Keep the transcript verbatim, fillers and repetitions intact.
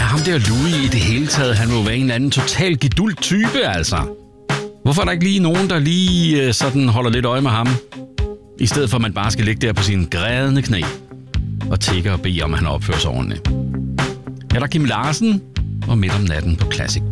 ham der Louis i det hele taget, han må være en eller anden total gedult type, altså. Hvorfor er der ikke lige nogen, der lige øh, sådan holder lidt øje med ham? I stedet for, at man bare skal ligge der på sine grædende knæ og tigge og bede om, at han opfører sig ordentligt. Er der Kim Larsen og Midt om natten på Classic